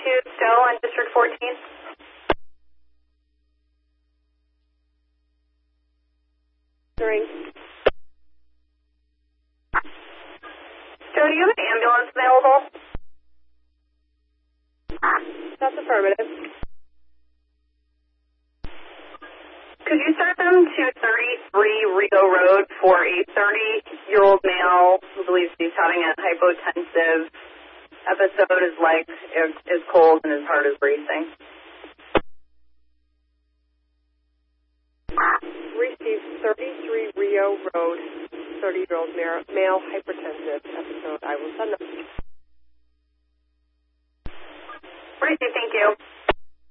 Stowe on District 14. Ring. Stowe, do you have an ambulance available? That's affirmative. Could you start them to 33 Rio Road for a 30-year-old male who believes he's having a hypotensive episode? His leg is cold and his heart is racing. Received 33 Rio Road, 30-year-old male hypertensive episode. I will send them. Tracy, thank you.